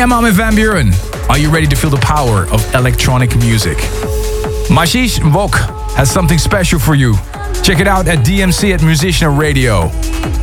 I'm Armin van Buuren. Are you ready to feel the power of electronic music? Mashish Vok has something special for you. Check it out at DMC at Musician Radio.